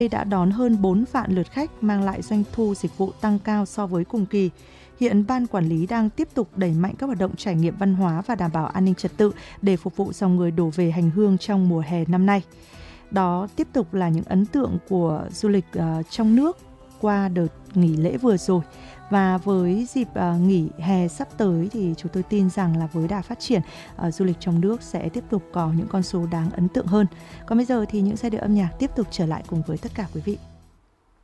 đã đón hơn 4 vạn lượt khách, mang lại doanh thu dịch vụ tăng cao so với cùng kỳ. Hiện ban quản lý đang tiếp tục đẩy mạnh các hoạt động trải nghiệm văn hóa và đảm bảo an ninh trật tự để phục vụ dòng người đổ về hành hương trong mùa hè năm nay. Đó tiếp tục là những ấn tượng của du lịch trong nước qua đợt nghỉ lễ vừa rồi. Và với dịp nghỉ hè sắp tới thì chúng tôi tin rằng là với đà phát triển, du lịch trong nước sẽ tiếp tục có những con số đáng ấn tượng hơn. Còn bây giờ thì những giai điệu âm nhạc tiếp tục trở lại cùng với tất cả quý vị.